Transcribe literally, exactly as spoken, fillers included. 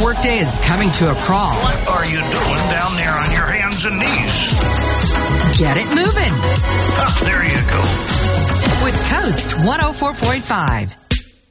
workday is coming to a crawl. What are you doing down there on your hands and knees? Get it moving. Ah, there you go. With Coast one oh four point five.